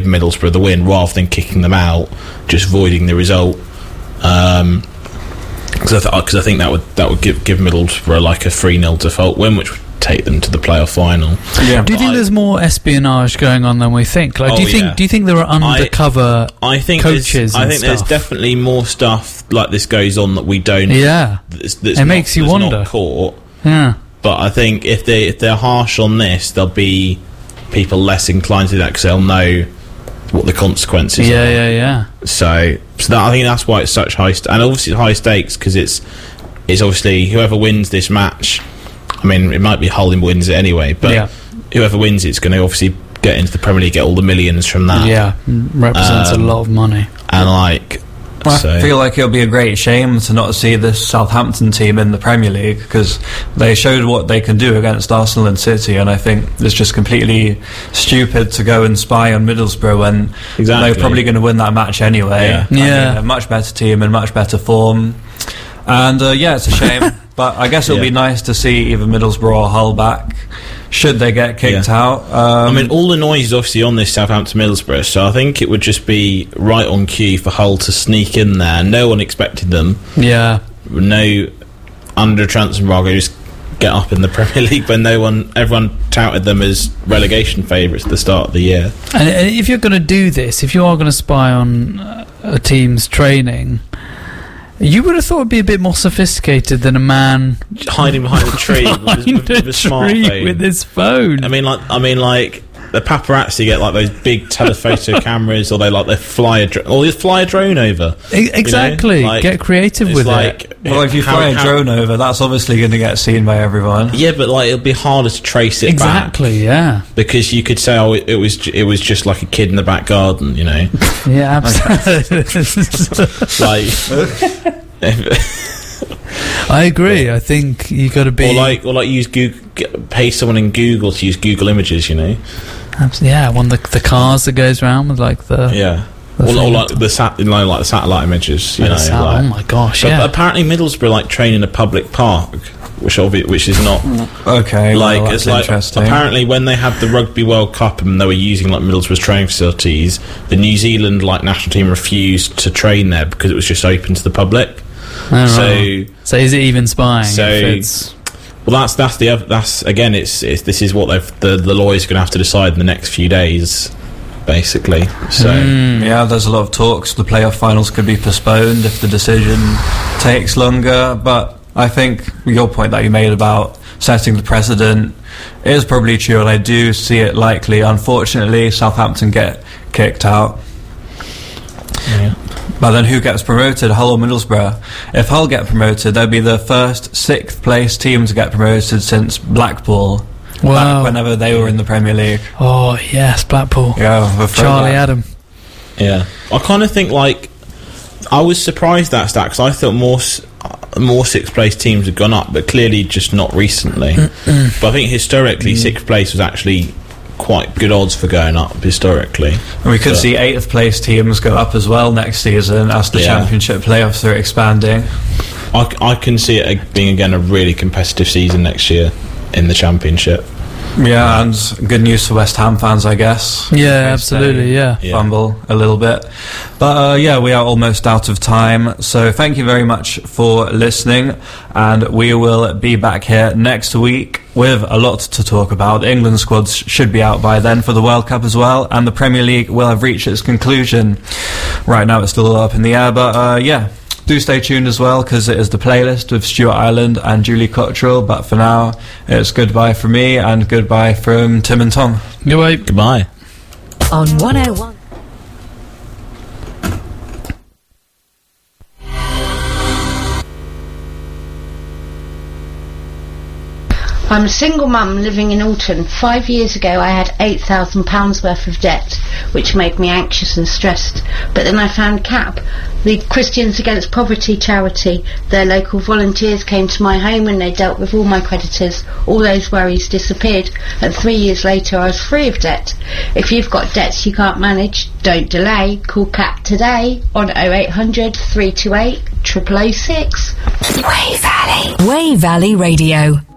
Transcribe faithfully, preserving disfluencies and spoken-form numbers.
Middlesbrough the win rather than kicking them out, just voiding the result. Um, because I, th- I think that would that would give give Middlesbrough like a three nil default win, which would take them to the playoff final. Yeah. Do you think I, there's more espionage going on than we think? Like, oh, do you think yeah. do you think there are undercover I, I think coaches? I and think stuff? there's definitely more stuff like this goes on that we don't. Yeah, That's, that's it not, makes you that's wonder. Not caught. Yeah, but I think if they if they're harsh on this, there'll be people less inclined to do that because they'll know what the consequences yeah, are. yeah, yeah. So, so that, I think that's why it's such high, st- and obviously it's high stakes because it's it's obviously whoever wins this match. I mean, it might be Hull wins it anyway, but Yeah. whoever wins it's going to obviously get into the Premier League, get all the millions from that. Yeah, represents Um, a lot of money. And like, I so, feel like it'll be a great shame to not see this Southampton team in the Premier League because they showed what they can do against Arsenal and City, and I think it's just completely stupid to go and spy on Middlesbrough when Exactly. they're probably going to win that match anyway. Yeah. I mean, Yeah. a much better team in much better form. And uh, yeah, it's a shame, but I guess it'll Yeah. be nice to see either Middlesbrough or Hull back should they get kicked Yeah. out. Um, I mean, all the noise is obviously on this Southampton Middlesbrough, so I think it would just be right on cue for Hull to sneak in there. No one expected them. Yeah, No, under transfer embargo, just get up in the Premier League when no one, everyone touted them as relegation favourites at the start of the year. and, and if you're going to do this, if you are going to spy on uh, a team's training, you would have thought it'd be a bit more sophisticated than a man Hiding behind a tree with, behind his, with, a with a tree smartphone. with his phone. I mean, like, I mean, like the paparazzi get like those big telephoto cameras, or they like they fly a dr- or they fly a drone over. E- exactly. You know? Like, Get creative it's with like, it. well, if you how- fly a how- drone over, that's obviously going to get seen by everyone. Yeah, but like it'll be harder to trace it back. Exactly. Yeah. Because you could say, oh, it, it was ju- it was just like a kid in the back garden, you know. Yeah. Absolutely. Like, I agree. I think you got to be. or like, or like use Google, get, pay someone in Google to use Google Images, you know. Abs- yeah, one of the the cars that goes around with like the Yeah, the or, or thing. like the sat, you know, like the satellite images, you the know. sat- like- oh my gosh! But Yeah. apparently Middlesbrough like train in a public park, which obvi- which is not Okay, like well, it's that's like interesting. apparently when they had the Rugby World Cup and they were using like Middlesbrough's training facilities, the New Zealand like national team refused to train there because it was just open to the public. Oh, So, right. so is it even spying? so- if it's, well, that's that's the other, that's again, it's, it's this is what they've the the lawyers are going to have to decide in the next few days, basically. So. Mm. Yeah, there's a lot of talks. The playoff finals could be postponed if the decision takes longer. But I think your point that you made about setting the precedent is probably true, and I do see it likely. Unfortunately, Southampton get kicked out. Yeah. But then who gets promoted, Hull or Middlesbrough? If Hull get promoted, they'll be the first sixth place team to get promoted since Blackpool. Wow. Back whenever they were in the Premier League. Oh yes, Blackpool. Yeah, with Charlie throwback. Adam. Yeah, I kind of think like I was surprised that stat because I thought more s- more sixth place teams had gone up, but clearly just not recently. Mm-mm. But I think historically, Mm. sixth place was actually quite good odds for going up historically. And we could But- see eighth place teams go up as well next season as the Yeah. Championship playoffs are expanding. I, c- I can see it being again a really competitive season next year in the Championship. Yeah, and good news for West Ham fans, I guess. Yeah, In case absolutely. they Yeah. Yeah. Fumble a little bit. But uh, yeah, we are almost out of time. So thank you very much for listening. And we will be back here next week with a lot to talk about. The England squads should be out by then for the World Cup as well. And the Premier League will have reached its conclusion. Right now it's still up in the air. But uh, yeah, do stay tuned as well because it is the playlist with Stuart Ireland and Julie Cottrell. But for now, it's goodbye from me and goodbye from Tim and Tom. Goodbye. Goodbye. On one oh one. I'm a single mum living in Alton. Five years ago I had eight thousand pounds worth of debt, which made me anxious and stressed. But then I found C A P, the Christians Against Poverty charity. Their local volunteers came to my home and they dealt with all my creditors. All those worries disappeared, and three years later I was free of debt. If you've got debts you can't manage, don't delay. Call C A P today on oh eight hundred, three two eight, oh oh oh six. Way Valley. Way Valley Radio.